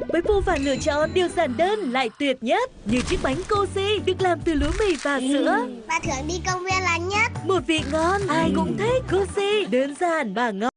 hợp với vô vàn lựa chọn, điều giản đơn lại tuyệt nhất. Như chiếc bánh Cozy được làm từ lúa mì và sữa. Và thường đi công viên là nhất. Một vị ngon, ai cũng thích. Cozy, đơn giản và ngon.